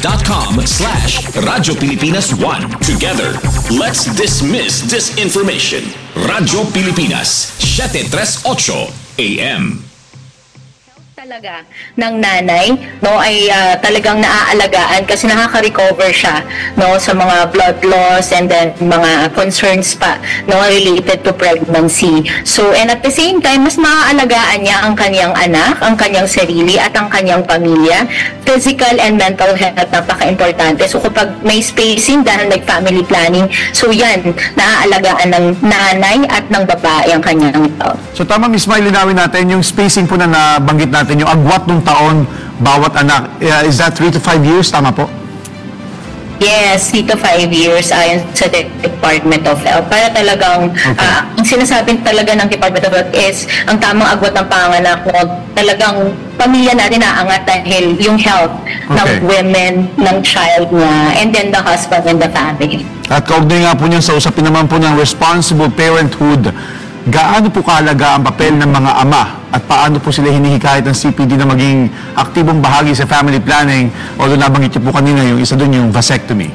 facebook.com/Radyo Pilipinas 1. Together, let's dismiss disinformation. Radyo Pilipinas, 738 AM. Talaga ng nanay no ay talagang naaalagaan kasi nakaka-recover siya no sa mga blood loss and then mga concerns pa no related to pregnancy. So and at the same time mas maaalagaan niya ang kanyang anak, ang kanyang sarili at ang kanyang pamilya. Physical and mental health napaka-importante. So kapag may spacing dahil nag-family planning, so yan naaalagaan ng nanay at ng babae ang kanyang ito. So tama, Miss May, linawin natin yung spacing po na nabanggit natin, yung agwat ng taon bawat anak. Is that 3 to 5 years? Tama po? Yes, 3 to 5 years ayon sa Department of Health. Para talagang, ang sinasabi talaga ng Department of Health is, ang tamang agwat ng panganak mo, talagang pamilya natin naangat dahil yung health ng women, ng child niya, and then the husband and the family. At kaugnay nga po niyan sa usapin naman po ng responsible parenthood, gaano po kahalaga ang papel ng mga ama at paano po sila hinihikayat ng CPD na maging aktibong bahagi sa family planning? Although nabanggit niyo po kanina yung isa doon, yung vasectomy.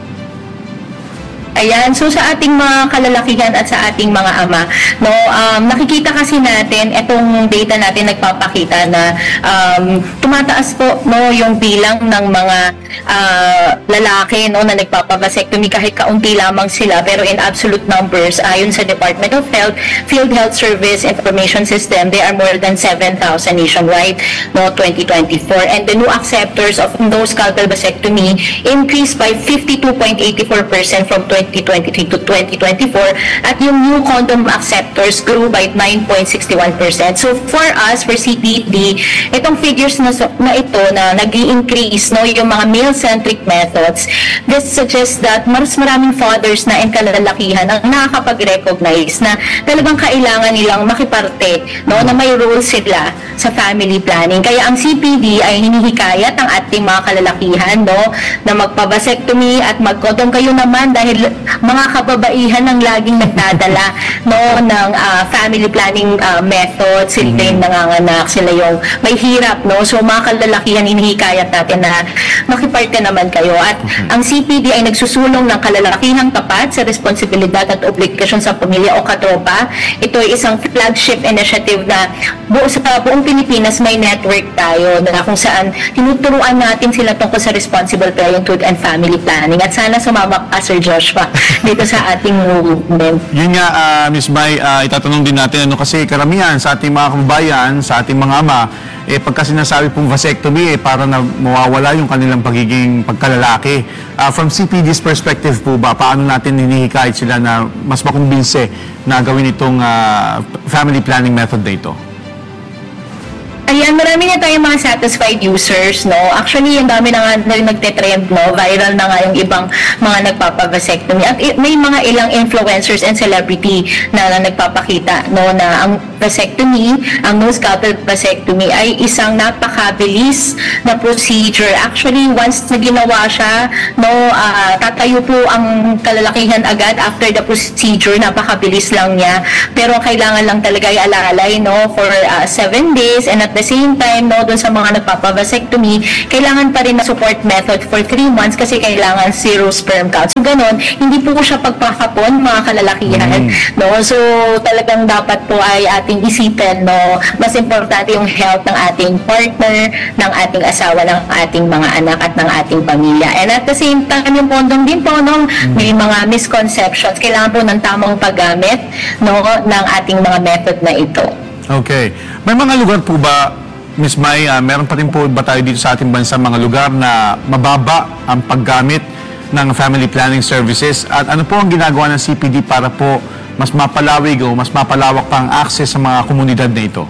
Ayan, so sa ating mga kalalakihan at sa ating mga ama, no, nakikita kasi natin, itong data natin nagpapakita na tumataas po no, yung bilang ng mga lalaki no, na nagpapavasectomy kahit kaunti lamang sila, pero in absolute numbers, ayon sa Department of Health, Field Health Service Information System, there are more than 7,000 nationwide, no, 2024. And the new acceptors of no-scalpel vasectomy increased by 52.84% from 2023 to 2024, at yung new condom acceptors grew by 9.61%. So for us, for CPD, itong figures na ito na nag-i-increase no, yung mga male-centric methods, this suggests that mas maraming fathers na and kalalakihan ang nakakapag-recognize na talagang kailangan nilang makiparte no, na may role sila sa family planning. Kaya ang CPD ay hinihikayat ang ating mga kalalakihan no, na magpavasectomy at mag-condom. Kayo naman, dahil mga kababaihan ang laging nagdadala no, ng family planning method, sila yung nanganganak, sila yung may hirap. No? So mga kalalakihan, hinihikayat natin na makiparte naman kayo. At ang CPD ay nagsusulong ng kalalakihang tapat sa responsibilidad at obligasyon sa pamilya o katropa. Ito ay isang flagship initiative na sa buong Pilipinas may network tayo na kung saan tinuturuan natin sila tungkol sa responsible parenthood and family planning. At sana sumama ka, Sir Joshua, dito sa ating movement. Yun nga, Ms. May, itatanong din natin, ano, kasi karamihan sa ating mga kababayan, sa ating mga ama, pagka sinasabi pong vasectomy, para na mawawala yung kanilang pagiging pagkalalaki. From CPD's perspective po ba, paano natin hinihikayat sila na mas makumbinse na gawin itong family planning method na ito? Ayan, marami na tayong mga satisfied users, no? Actually, yung dami na nga nagte-trend, no? Viral na nga yung ibang mga nagpapavasectomy. At may mga ilang influencers and celebrity na nagpapakita, no? Na ang vasectomy, ang no-scalpel vasectomy ay isang napakabilis na procedure. Actually, once na ginawa siya, no? Tatayo po ang kalalakihan agad after the procedure. Napakabilis lang niya. Pero kailangan lang talaga i-alalay, no? For 7 days, and at the same time, no, dun sa mga nagpapavasectomy, kailangan pa rin na support method for 3 months kasi kailangan 0 sperm count. So, ganun, hindi po siya pagpakapon, mga kalalakihan. No? So, talagang dapat po ay ating isipin, no, mas importante yung health ng ating partner, ng ating asawa, ng ating mga anak at ng ating pamilya. And at the same time, yung condom din po, no, may mga misconceptions. Kailangan po ng tamang paggamit, no, ng ating mga method na ito. Okay. May mga lugar po ba, Ms. May, meron pa rin po ba tayo dito sa ating bansa mga lugar na mababa ang paggamit ng family planning services? At ano po ang ginagawa ng CPD para po mas mapalawig o mas mapalawak pa ang access sa mga komunidad na ito?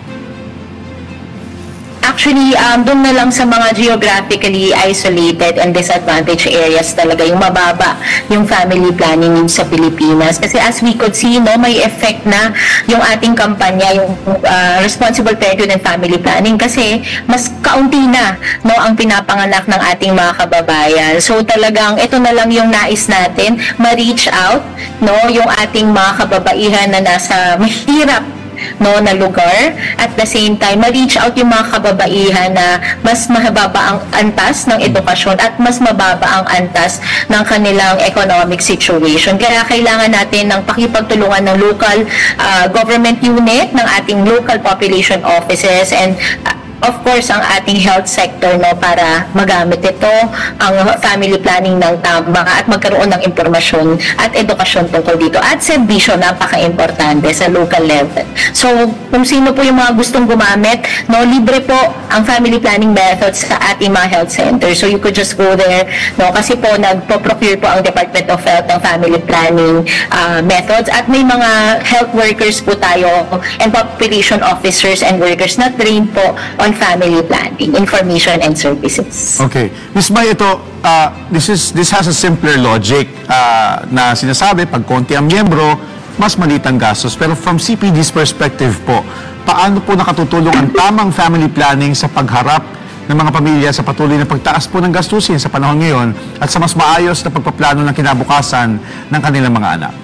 Actually, doon na lang sa mga geographically isolated and disadvantaged areas talaga yung mababa yung family planning sa Pilipinas. Kasi as we could see, no, may effect na yung ating kampanya, yung responsible parenthood and family planning, kasi mas kaunti na, no, ang pinapanganak ng ating mga kababayan. So talagang ito na lang yung nais natin, ma-reach out, no, yung ating mga kababaihan na nasa mahirap no, na lugar. At the same time, ma-reach out yung mga kababaihan na mas mababa ang antas ng edukasyon at mas mababa ang antas ng kanilang economic situation. Kaya kailangan natin ng pakipagtulungan ng local government unit, ng ating local population offices, and of course, ang ating health sector, no, para magamit ito, ang family planning ng tama at magkaroon ng impormasyon at edukasyon tungkol dito. At serbisyo, napaka-importante sa local level. So, kung sino po yung mga gustong gumamit, no, libre po ang family planning methods sa ating mga health center. So, you could just go there, no, kasi po nagpo-procure po ang Department of Health ng family planning methods. At may mga health workers po tayo and population officers and workers na trained po on family planning, information and services. Okay. Ms. May, ito, this has a simpler logic na sinasabi, pag konti ang miyembro, mas maliit ang gastos. Pero from CPD's perspective po, paano po nakatutulong ang tamang family planning sa pagharap ng mga pamilya sa patuloy na pagtaas po ng gastusin sa panahon ngayon at sa mas maayos na pagpaplano ng kinabukasan ng kanilang mga anak?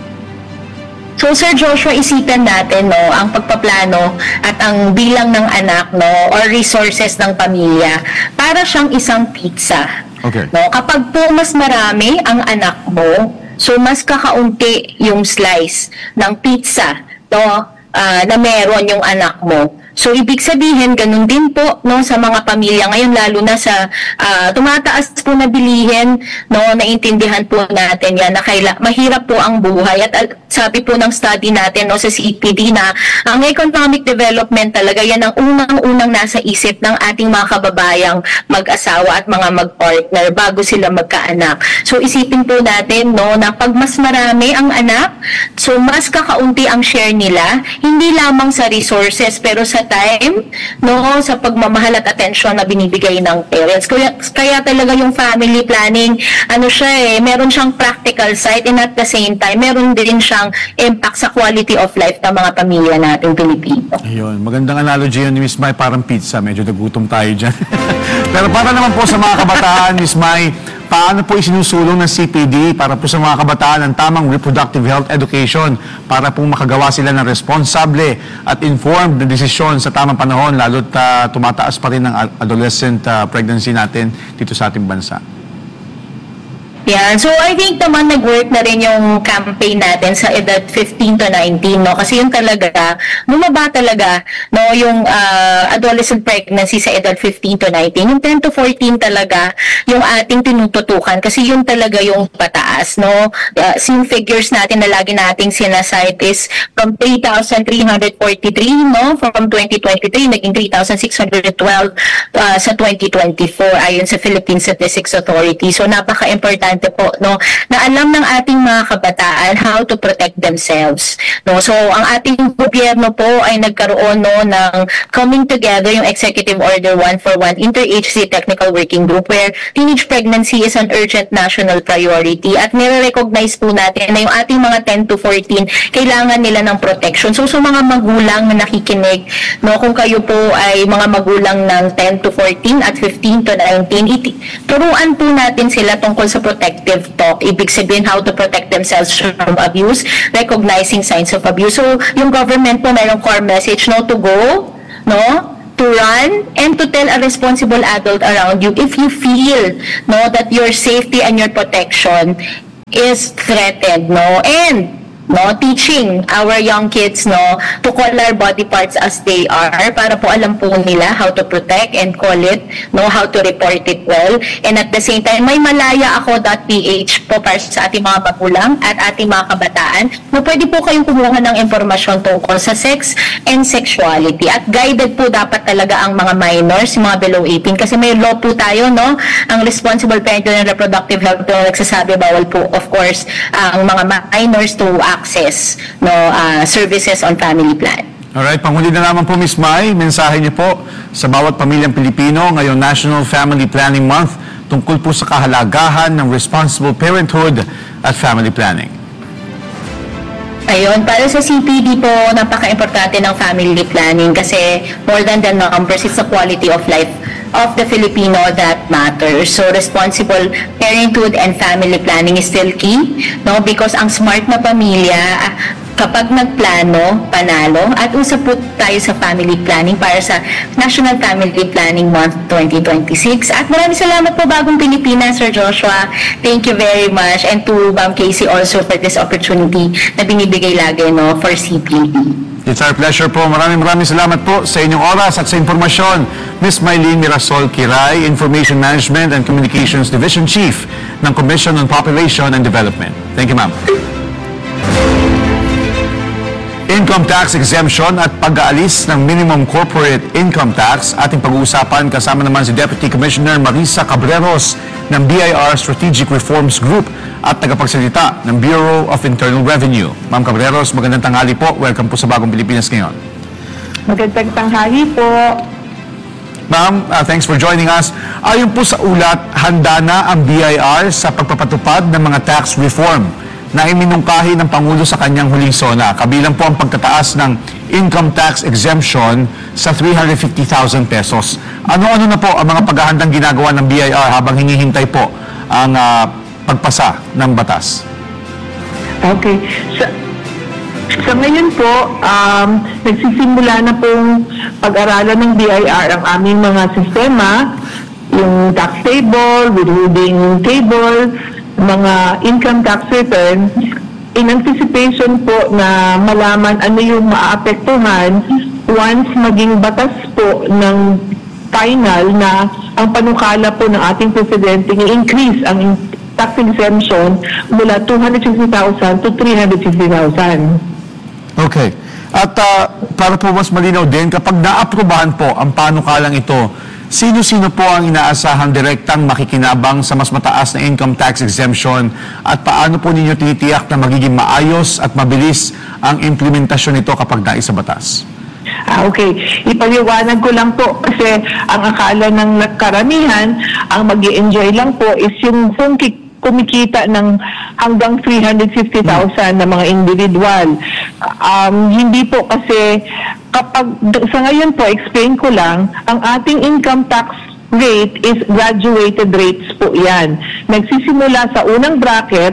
So, Sir Joshua, isipin natin, no, ang pagpaplano at ang bilang ng anak, no, or resources ng pamilya, para siyang isang pizza. Okay. No? Kapag po mas marami ang anak mo, so mas kakaunti yung slice ng pizza, no, na meron yung anak mo. So, ibig sabihin, ganun din po, no, sa mga pamilya ngayon, lalo na sa tumataas po na bilihin, no, naintindihan po natin yan, na mahirap po ang buhay. At sabi po ng study natin, no, sa CPD, na ang economic development talaga, yan ang unang-unang nasa isip ng ating mga kababayang mag-asawa at mga mag-partner bago sila magkaanak. So, isipin po natin, no, na pag mas marami ang anak, so mas kakaunti ang share nila, hindi lamang sa resources, pero sa time, no, sa pagmamahal at atensyon na binibigay ng parents. Kaya talaga yung family planning, ano siya meron siyang practical side, and at the same time, meron din siyang impact sa quality of life ng mga pamilya natin Pilipino. Ayun, magandang analogy yun ni Ms. May, parang pizza, medyo nagutom tayo dyan. Pero para naman po sa mga kabataan, Ms. May, paano po isinusulong ng CPD para po sa mga kabataan ang tamang reproductive health education para po makagawa sila ng responsable at informed na desisyon sa tamang panahon, lalo't tumataas pa rin ang adolescent pregnancy natin dito sa ating bansa? Yan. So, I think naman nag-work na rin yung campaign natin sa edad 15 to 19, no? Kasi yun talaga, bumaba talaga, no, yung adolescent pregnancy sa edad 15 to 19. Yung 10 to 14 talaga yung ating tinututukan kasi yun talaga yung pataas, no? Yung figures natin na lagi nating sinasite is from 3,343, no? From 2023, naging 3,612 sa 2024 ayon sa Philippine Statistics Authority. So, napaka-importante po, no, na alam ng ating mga kabataan how to protect themselves, no. So ang ating gobyerno po ay nagkaroon, no, ng coming together, yung Executive Order 141 Inter-Agency Technical Working Group, where teenage pregnancy is an urgent national priority, at nire-recognize po natin na yung ating mga 10 to 14 kailangan nila ng protection. So sa mga magulang na nakikinig, no, kung kayo po ay mga magulang ng 10 to 14 at 15 to 19, turuan po natin sila tungkol sa protective talk. Ibig sabihin, how to protect themselves from abuse, recognizing signs of abuse. So, yung government po mayroong core message, no, to go, no, to run, and to tell a responsible adult around you if you feel, no, that your safety and your protection is threatened, no, and no, teaching our young kids, no, to call our body parts as they are, para po alam po nila how to protect and call it, no, how to report it well. And at the same time, may malayaako.ph po para sa ating mga magulang at ating mga kabataan, no, pwede po kayong kumuha ng impormasyon tungkol sa sex and sexuality. At guided po dapat talaga ang mga minors, yung mga below 18, kasi may law po tayo, no, ang Responsible Parental and Reproductive Health na nagsasabi bawal po, of course, ang mga minors to access, no, services on family plan. Alright, panghuli na naman po, Ms. May, mensahe niyo po sa bawat pamilyang Pilipino ngayong National Family Planning Month tungkol po sa kahalagahan ng responsible parenthood at family planning. Ayun, para sa CPD po, napaka-importante ng family planning kasi more than the numbers, it's the quality of life of the Filipino that matters. So, responsible parenthood and family planning is still key, no? Because ang smart na pamilya, kapag nagplano, panalo, at usap po tayo sa family planning para sa National Family Planning Month 2026. At maraming salamat po Bagong Pilipinas, Sir Joshua. Thank you very much. And to Ma'am Casey also for this opportunity na binibigay lagi for CPLP. It's our pleasure po. Maraming salamat po sa inyong oras at sa impormasyon. Ms. Mylene Mirasol Kiray, Information Management and Communications Division Chief ng Commission on Population and Development. Thank you, ma'am. Income tax exemption at pag-aalis ng minimum corporate income tax. Ating pag-uusapan kasama naman si Deputy Commissioner Marisa Cabreros ng BIR Strategic Reforms Group at tagapagsalita ng Bureau of Internal Revenue. Ma'am Cabreros, magandang tanghali po. Welcome po sa Bagong Pilipinas ngayon. Magandang tanghali po. Ma'am, thanks for joining us. Ayon po sa ulat, handa na ang BIR sa pagpapatupad ng mga tax reform na iminungkahi ng Pangulo sa kanyang huling SONA. Kabilang po ang pagtataas ng income tax exemption sa 350,000 pesos. Ano-ano na po ang mga paghahandang ginagawa ng BIR habang hinihintay po ang pagpasa ng batas? Okay. Sa ngayon po, nagsisimula na pong pag-aralan ng BIR ang aming mga sistema, yung tax table, withholding table, mga income tax return, in anticipation po na malaman ano yung maapektuhan once maging batas po ng final na ang panukala po ng ating Presidente i-increase ang tax exemption mula 260,000 to 350,000. Okay. At para po mas malinaw din, kapag naaprubahan po ang panukalang ito, sino-sino po ang inaasahang direktang makikinabang sa mas mataas na income tax exemption at paano po ninyo tinitiyak na magiging maayos at mabilis ang implementasyon nito kapag naisa batas? Okay. Ipaliwanag ko lang po kasi ang akala ng karamihan, ang mag-i-enjoy lang po is yung kumikita ng hanggang 350,000 na mga individual. Hindi po kasi kapag sa ngayon po, explain ko lang, ang ating income tax rate is graduated rates po yan. Nagsisimula sa unang bracket,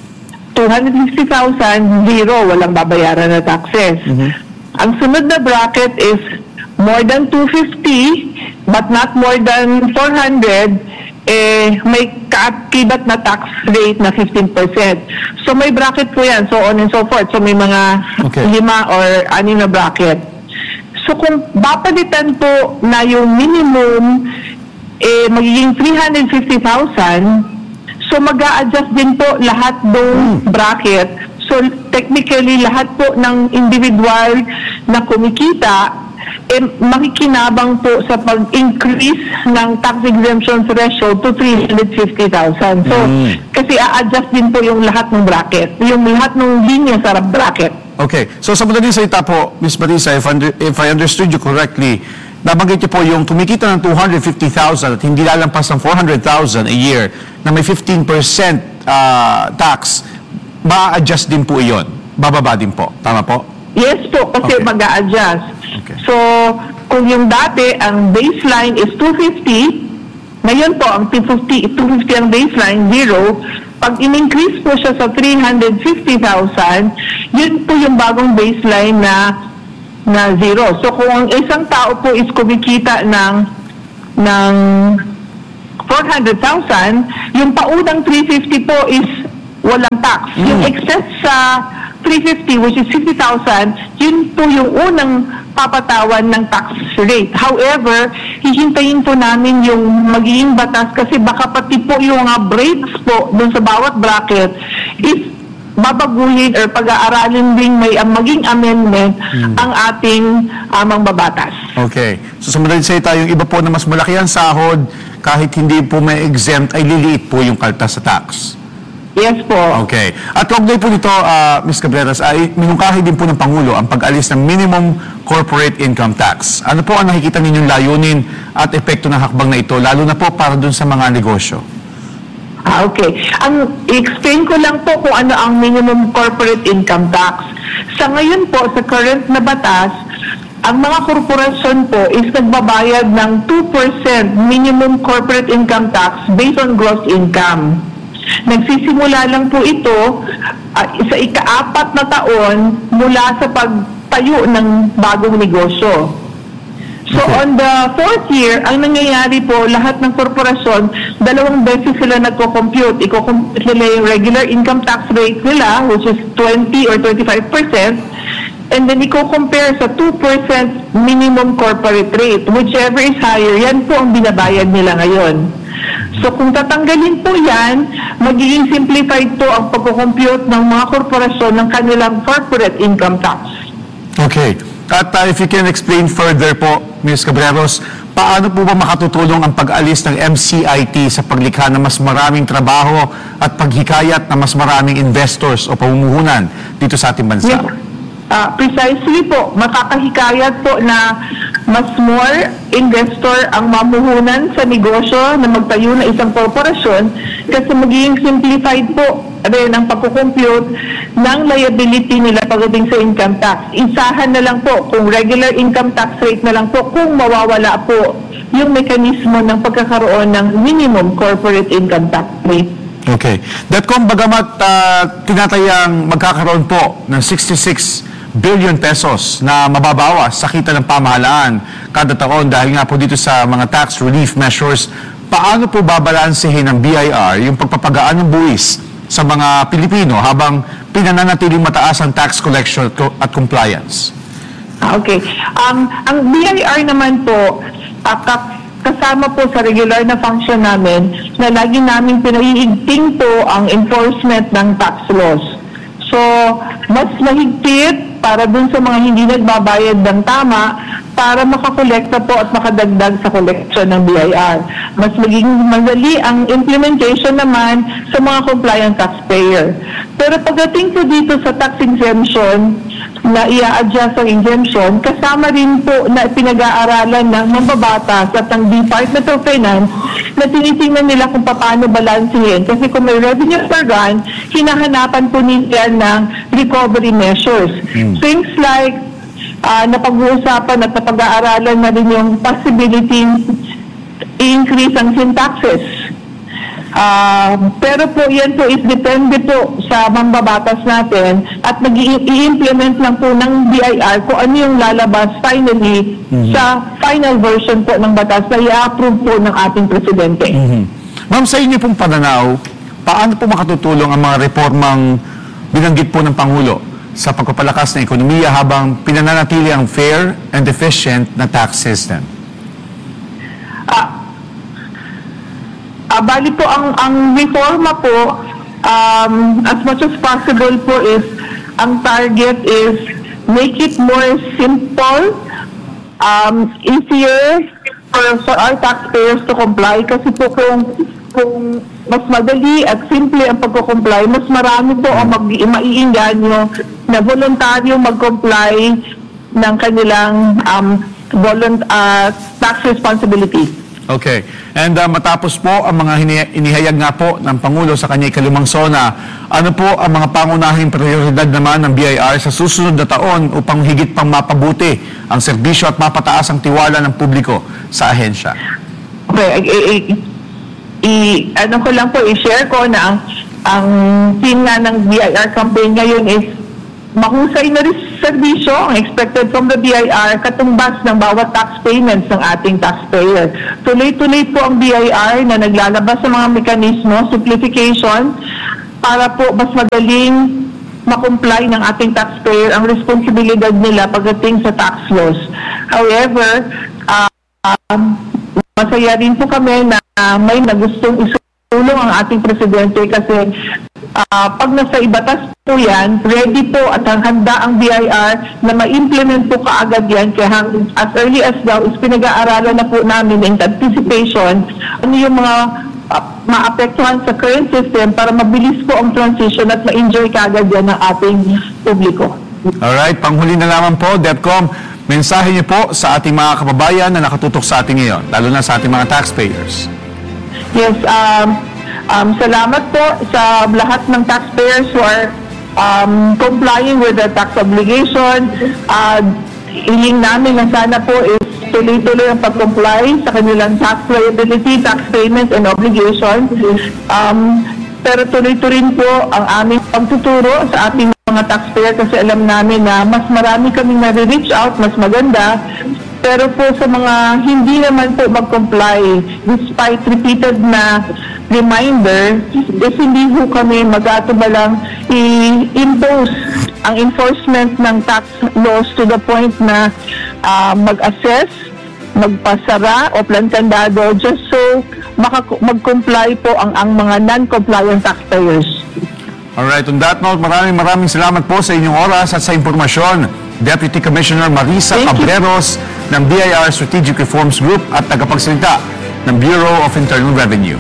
250,000, zero, walang babayaran na taxes. Ang sunod na bracket is more than 250 but not more than 400, may kaakibat na tax rate na 15%. So may bracket po yan, so on and so forth. So may mga 5 or 6 na bracket. So kung papalitan po na yung minimum magiging 350,000, so mag-a-adjust din po lahat ng bracket. So technically lahat po ng individual na kumikita makikinabang po sa pag-increase ng tax exemption threshold to 350,000. So, kasi a-adjust din po yung lahat ng bracket, yung lahat ng linya sa bracket. Okay. So, sa madaling salita po, Ms. Marisa, if I understood you correctly, nabanggit niyo po yung kumikita ng 250,000 at hindi lalampas ng 400,000 a year na may 15% tax, ma-adjust din po iyon. Bababa din po. Tama po? Yes po, kasi mag-a-adjust. Okay. So, kung yung dati, ang baseline is 250, ngayon po, ang 250 ang baseline, zero. Pag in-increase po siya sa 350,000, yun po yung bagong baseline na zero. So, kung ang isang tao po is kumikita ng 400,000, yung paunang 350 po is walang tax. Yung excess sa 350, which is 50,000, yun po yung unang papatawan ng tax rate. However, hihintayin po namin yung magiging batas kasi baka pati po yung mga breaks po dun sa bawat bracket is babaguhin or pag-aaralin din may maging amendment ang ating amang babatas. Okay. So, sa madaling salita, yung iba po na mas malaki ang sahod, kahit hindi po may exempt, ay liliit po yung kaltas sa tax. Yes po. Okay. At kaugnay po nito, Ms. Cabreras, ay minungkahi din po ng Pangulo ang pag-alis ng minimum corporate income tax. Ano po ang nakikita ninyong layunin at epekto ng hakbang na ito, lalo na po para dun sa mga negosyo? Okay. I-explain ko lang po kung ano ang minimum corporate income tax. Sa ngayon po, sa current na batas, ang mga korporasyon po is nagbabayad ng 2% minimum corporate income tax based on gross income. Nagsisimula lang po ito sa ika-4 na taon mula sa pagtayo ng bagong negosyo. So on the 4th year, ang nangyayari po, lahat ng korporasyon, 2 beses sila nagko-compute. Iko-compute nila yung regular income tax rate nila, which is 20 or 25%, and then iko-compare sa 2% minimum corporate rate. Whichever is higher, yan po ang binabayad nila ngayon. So kung tatanggalin po yan, magiging simplified po ang pagko-compute ng mga korporasyon ng kanilang corporate income tax. Okay. At if you can explain further po, Ms. Cabreros, paano po ba makatutulong ang pag-alis ng MCIT sa paglikha ng mas maraming trabaho at paghikayat na mas maraming investors o pamumuhunan dito sa ating bansa? Yes. Precisely po, makakahikayat po na mas more investor ang mamuhunan sa negosyo na magtayo na isang korporasyon kasi magiging simplified po rin ang pagkukompute ng liability nila pagdating sa income tax. Isahan na lang po kung regular income tax rate na lang po kung mawawala po yung mekanismo ng pagkakaroon ng minimum corporate income tax rate. Okay. Datcom, bagamat tinatayang magkakaroon po ng 66 billion pesos na mababawas sa kita ng pamahalaan kada taon dahil nga po dito sa mga tax relief measures, paano po babalansehin ng BIR yung pagpapagaan ng buwis sa mga Pilipino habang pinananatiling mataas ang tax collection at compliance? Okay. Ang BIR naman po, kasama po sa regular na function namin na lagi namin pinaiigting po ang enforcement ng tax laws. So, mas mahigpit para dun sa mga hindi nagbabayad ng tama para makakolekta po at makadagdag sa collection ng BIR. Mas magiging madali ang implementation naman sa mga compliant taxpayer. Pero pagdating po dito sa tax exemption, na i-adjust ang exemption, kasama rin po na pinag-aaralan ng mambabatas at ng Department of Finance na tinitingnan nila kung paano balansehin. Kasi kung may revenue organ, hinahanapan po nila ng recovery measures. Things like napag-uusapan at napag-aaralan na rin yung possibility i-increase ang sin taxes. Pero po yan po is depende po sa mambabatas natin at i-implement lang po ng BIR kung ano yung lalabas finally sa final version po ng batas na i-approve po ng ating presidente. Ma'am, sa inyo pong pananaw, paano po makatutulong ang mga reformang binanggit po ng Pangulo sa pagpapalakas ng ekonomiya habang pinananatili ang fair and efficient na tax system? Bali po, ang reforma po, as much as possible po is, ang target is make it more simple, easier for our taxpayers to comply. Kasi po kung mas madali at simple ang pagko-comply, mas marami po ang maiinganyo na voluntaryo mag-comply ng kanilang tax responsibility. Okay. And matapos po ang mga inihayag nga po ng Pangulo sa kanyang ika-5 SONA, ano po ang mga pangunahing prioridad naman ng BIR sa susunod na taon upang higit pang mapabuti ang serbisyo at mapataas ang tiwala ng publiko sa ahensya? Okay. Ano ko lang po, i-share ko na ang team nga ng BIR campaign ngayon is mahusay na rin serbisyo ang expected from the BIR katumbas ng bawat tax payments ng ating taxpayer. Tuloy-tuloy po ang BIR na naglalabas sa mga mekanismo, simplification, para po mas madaling makomply ng ating taxpayer ang responsibilidad nila pagdating sa tax laws. However, masaya rin po kami na may nagustong isulong ang ating presidente kasi pag nasa ibatas po yan, ready po at handa ang BIR na ma-implement po kaagad yan. Kaya as early as now is pinag-aaralan na po namin in anticipation ano yung mga maapektuhan sa current system para mabilis po ang transition at ma-enjoy kaagad yan ng ating publiko. Alright, panghuli na naman po, DepCom, mensahe niyo po sa ating mga kababayan na nakatutok sa ating ngayon, lalo na sa ating mga taxpayers. Yes, salamat po sa lahat ng taxpayers who are complying with the tax obligation. Hiling namin na sana po is tuloy-tuloy ang pag-comply sa kanilang tax liability, tax payments, and obligation. pero tuloy-tuloy po ang aming pagtuturo sa ating mga taxpayer kasi alam namin na mas marami kaming nare-reach out, mas maganda. Pero po sa mga hindi naman po mag-comply, despite repeated na reminder, is hindi po kami mag-atubalang i-impose ang enforcement ng tax laws to the point na mag-assess, magpasara o plantandado just so mag-comply po ang mga non-compliant taxpayers. Alright, on that note, maraming salamat po sa inyong oras at sa impormasyon. Deputy Commissioner Marisa Cabreros ng BIR Strategic Reforms Group at tagapagsalita ng Bureau of Internal Revenue.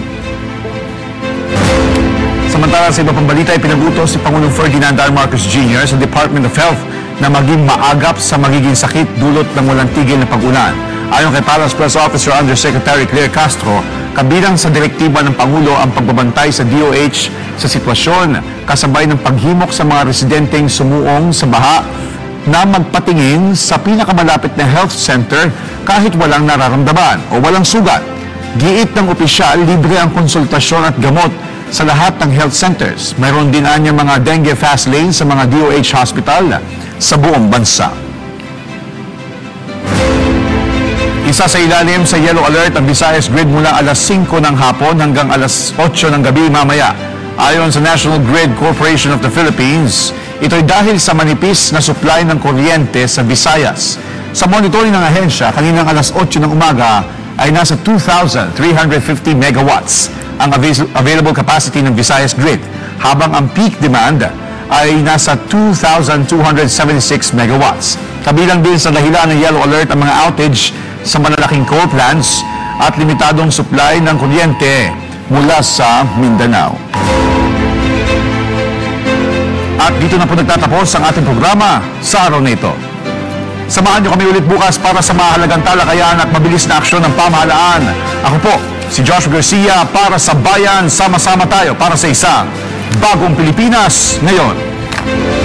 Samantala sa iba pang balita, ipinagutos si Pangulong Ferdinand R. Marcos Jr. sa Department of Health na maging maagap sa magiging sakit dulot ng walang tigil na pag-ulan. Ayon kay Palace Press Officer Undersecretary Claire Castro, kabilang sa direktiba ng Pangulo ang pagbabantay sa DOH sa sitwasyon kasabay ng paghimok sa mga residenteng sumuong sa baha na magpatingin sa pinakamalapit na health center kahit walang nararamdaman o walang sugat. Giit ng opisyal, libre ang konsultasyon at gamot sa lahat ng health centers. Mayroon din anya mga dengue fast lane sa mga DOH hospital sa buong bansa. Isa sa ilalim sa yellow alert ang Visayas Grid mula alas 5 ng hapon hanggang alas 8 ng gabi mamaya. Ayon sa National Grid Corporation of the Philippines, ito'y dahil sa manipis na supply ng kuryente sa Visayas. Sa monitoring ng ahensya, kaninang alas 8 ng umaga ay nasa 2,350 megawatts ang available capacity ng Visayas Grid, habang ang peak demand ay nasa 2,276 megawatts. Kabilang din sa dahilan ng yellow alert ang mga outage sa malalaking coal plants at limitadong supply ng kuryente mula sa Mindanao. At dito na po nagtatapos ang ating programa sa araw na ito. Samahan niyo kami ulit bukas para sa mahalagang talakayan at mabilis na aksyon ng pamahalaan. Ako po, si Joshua Garcia para sa Bayan. Sama-sama tayo para sa isang bagong Pilipinas ngayon.